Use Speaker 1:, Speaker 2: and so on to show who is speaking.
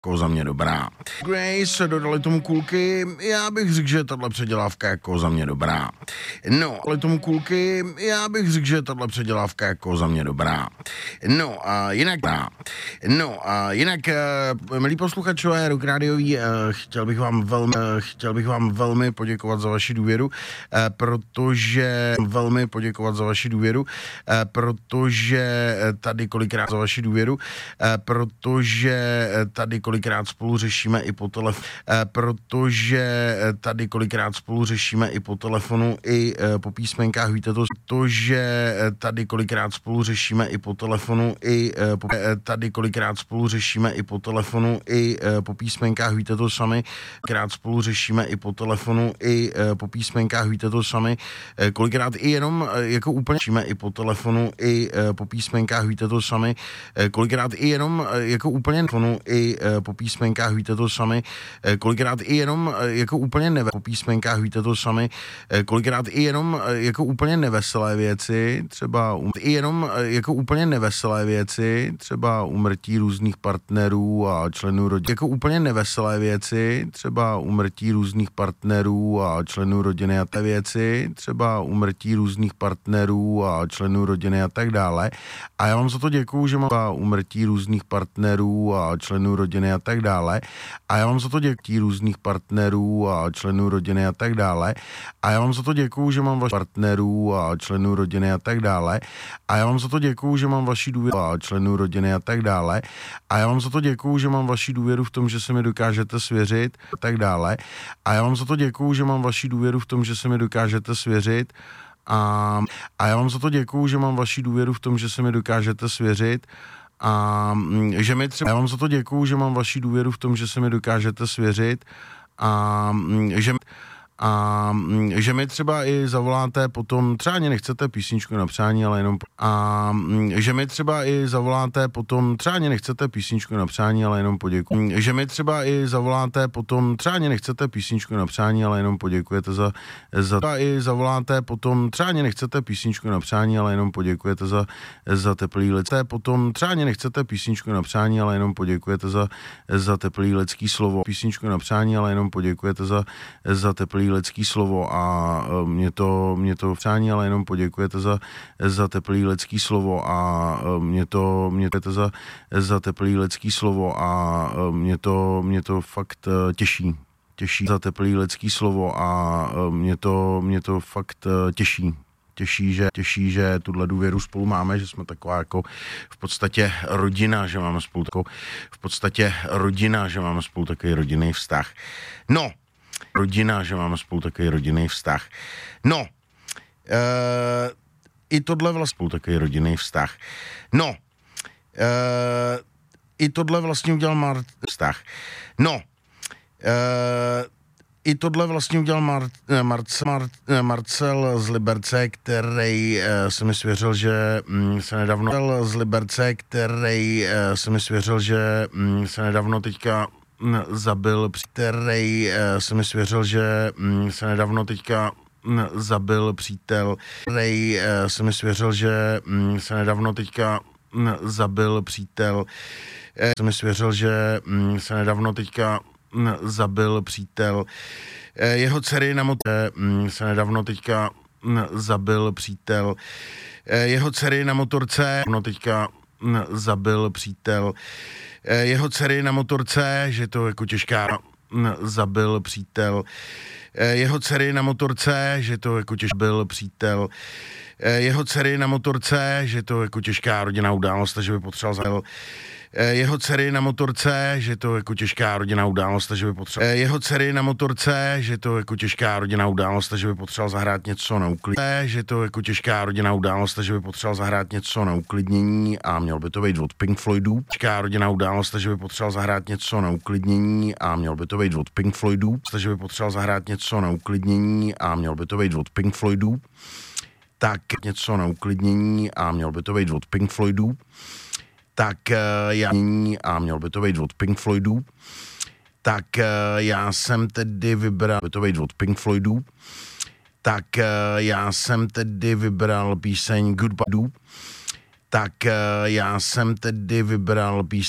Speaker 1: jako za mě dobrá. Grace dodali tomu kulky, já bych řekl, že je tahle předělávka jako za mě dobrá. No, ale tomu kulky, já bych řekl, že je tahle předělávka jako za mě dobrá. No a jinak, milí posluchačové Rock Radiový, chtěl bych vám velmi poděkovat za vaši důvěru, protože tady kolikrát spolu řešíme i po telefonu, i po písmenkách, víte to, tady kolikrát spolu řešíme i po telefonu, i po písmenkách, víte to sami, kolikrát i jenom jako úplně řešíme i po telefonu, i po písmenkách, víte to sami, kolikrát i jenom jako úplně po písmenkách, víte to sami, kolikrát i jenom jako úplně neveselé věci, třeba úmrtí různých partnerů a členů rodiny, a té věci, třeba úmrtí různých partnerů a členů rodiny a tak dále. A já vám za to děkuju, že mám úmrtí různých partnerů a členů rodiny a tak dále. A já vám za to děkuju různých partnerů a členů rodiny a tak dále. A já vám za to děkuju, že mám vaši partnerů a členů rodiny a tak dále. A já vám za to děkuju, že mám vaši důvěru a členů rodiny a tak dále. A já vám za to děkuju, že mám vaši důvěru v tom, že se mi dokážete svěřit a tak dále. A já vám za to děkuju, že mám vaši důvěru v tom, že se mi dokážete svěřit. A já vám za to děkuju, že mám vaši důvěru v tom, že se mi dokážete svěřit. A že mi třeba, já vám za to děkuju, že mám vaši důvěru v tom, že se mi dokážete svěřit. A že mi třeba i zavoláte potom, třeba ani nechcete písničku na přání, ale jenom že mi třeba i zavoláte potom, třeba ani nechcete písničku na přání, ale jenom poděkuji. Že mi třeba i zavoláte potom, třeba ani nechcete písničku na přání, ale jenom poděkujete za i zavoláte potom, třeba ani nechcete písničku na přání, ale jenom poděkujete za teplý lidské potom, třeba ani nechcete písničku na přání, ale jenom poděkujete za teplý lidský slovo. Písničku na přání, ale jenom poděkujete za teplý lidský slovo a mě to přání, ale jenom poděkujete za teplý lidský slovo a mě to za teplý lidský slovo a mě to fakt těší za teplý lidský slovo a mě to fakt těší, že tuhle důvěru spolu máme, že jsme taková jako v podstatě rodina, že máme spolu takový rodinný vztah. No, i tohle vlastně takový rodinný vztah. No, i tohle vlastně udělal Marcel z Liberce, který se mi svěřil, že se nedávno teďka zabil přítel, jeho dcery na motorce, jeho dcery na motorce, jeho dcery na motorce, že to jako těžká, zabil přítel, jeho dcery na motorce, že to jako jeho dcery na motorce, že to jako těžká rodinná událost, že by potřeboval jeho dcery na motorce, že to jako těžká rodinná událost, že by potřeboval jeho dcery na motorce, že to jako těžká rodinná událost, že by potřeboval zahrát něco na uklidnění, že to jako těžká rodinná událost, že by potřeboval zahrát něco na uklidnění a měl by to být od Pink Floydů. Těžká rodinná událost, že by potřeboval zahrát něco na uklidnění a měl by to být od Pink Floydů, že by potřeboval zahrát něco na uklidnění a měl by to být od Pink Floydů. Tak něco na uklidnění a měl by to být od Pink Floydů. Tak já jsem tedy vybral, by to být od Pink Floydů. Tak já jsem tedy vybral píseň Goodbye. Tak já jsem tedy vybral píseň